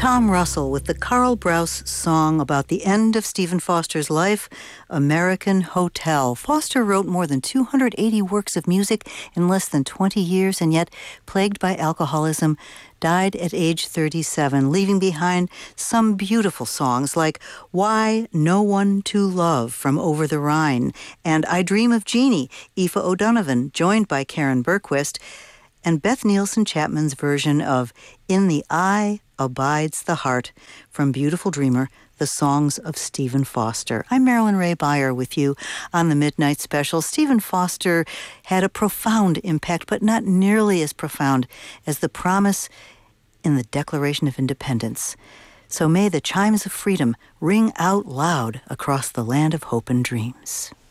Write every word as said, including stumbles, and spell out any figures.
Tom Russell with the Carl Brous song about the end of Stephen Foster's life, American Hotel. Foster wrote more than two hundred eighty works of music in less than twenty years, and yet, plagued by alcoholism, died at age thirty-seven, leaving behind some beautiful songs like Why No One to Love from Over the Rhine and I Dream of Jeannie, Aoife O'Donovan, joined by Karen Berquist, and Beth Nielsen Chapman's version of In the Eye Abides the Heart from Beautiful Dreamer, the songs of Stephen Foster. I'm Marilyn Ray Beyer with you on the Midnight Special. Stephen Foster had a profound impact, but not nearly as profound as the promise in the Declaration of Independence. So may the chimes of freedom ring out loud across the land of hope and dreams.